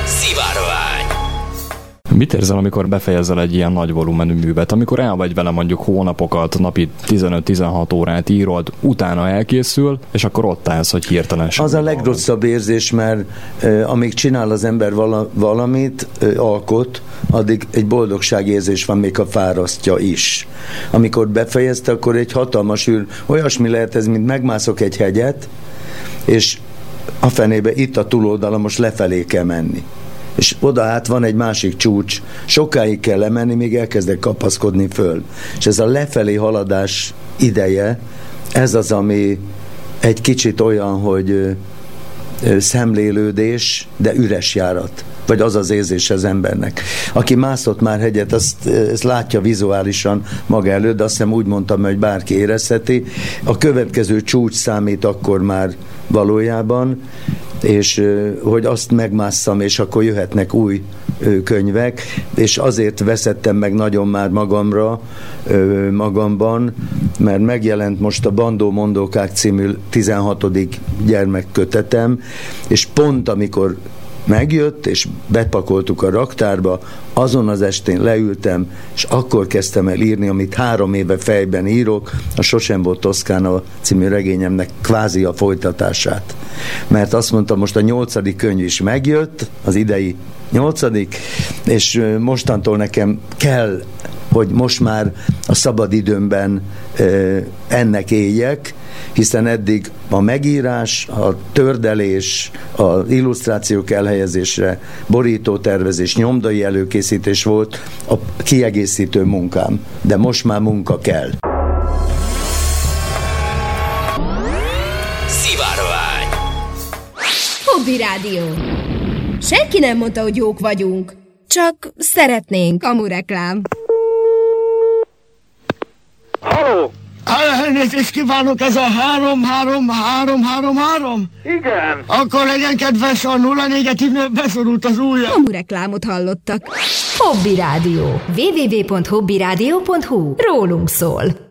Szivárvány. Mit érzel, amikor befejezel egy ilyen nagy volumenű művet? Amikor el vagy vele mondjuk hónapokat, napi 15-16 órát írod, utána elkészül, és akkor ott állsz, hogy hirtelen sem. Az a legrosszabb érzés, mert amíg csinál az ember valamit, alkot, addig egy boldogságérzés van, még a fárasztja is. Amikor befejezte, akkor egy hatalmas olyasmi lehet ez, mint megmászok egy hegyet, és a fenébe itt a túloldalon most lefelé kell menni. És oda hát van egy másik csúcs, sokáig kell lemenni, még elkezdek kapaszkodni föl. És ez a lefelé haladás ideje, ez az, ami egy kicsit olyan, hogy szemlélődés, de üres járat. Vagy az az érzés az embernek. Aki mászott már hegyet, ezt látja vizuálisan maga előtt, de azt hiszem úgy mondtam, hogy bárki érezheti. A következő csúcs számít akkor már valójában, és hogy azt megmásszam, és akkor jöhetnek új könyvek, és azért veszettem meg nagyon már magamban, mert megjelent most a Bandó Mondókák című 16. gyermekkötetem, és pont amikor megjött, és bepakoltuk a raktárba, azon az estén leültem, és akkor kezdtem el írni, amit 3 éve fejben írok, a Sosem volt Toszkána című regényemnek kvázi a folytatását. Mert azt mondtam, most a 8. könyv is megjött, az idei 8., és mostantól nekem kell, hogy most már a szabadidőmben ennek éljek, hiszen eddig a megírás, a tördelés, az illusztrációk elhelyezésre, borítótervezés, nyomdai előkészítés volt a kiegészítő munkám, de most már munka kell. Szivárvány. Hobby Rádió. Senki nem mondta, hogy jók vagyunk. Csak szeretnénk. Kamureklám. Halló! Elnézést kívánok, ez a 33333? Igen. Akkor legyen kedves, a 04-et beszorult az ujjam. Kamureklámot hallottak. Hobby Rádió. www.hobbyradio.hu. Rólunk szól.